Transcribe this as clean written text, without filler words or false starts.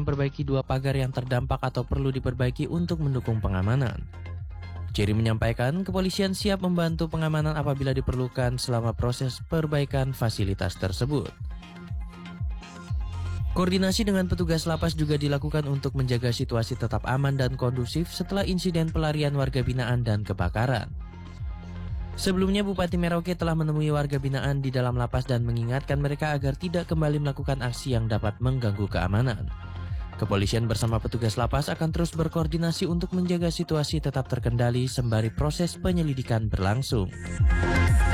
memperbaiki 2 pagar yang terdampak atau perlu diperbaiki untuk mendukung pengamanan. Jerry menyampaikan kepolisian siap membantu pengamanan apabila diperlukan selama proses perbaikan fasilitas tersebut. Koordinasi dengan petugas lapas juga dilakukan untuk menjaga situasi tetap aman dan kondusif setelah insiden pelarian warga binaan dan kebakaran. Sebelumnya, Bupati Merauke telah menemui warga binaan di dalam lapas dan mengingatkan mereka agar tidak kembali melakukan aksi yang dapat mengganggu keamanan. Kepolisian bersama petugas lapas akan terus berkoordinasi untuk menjaga situasi tetap terkendali sembari proses penyelidikan berlangsung.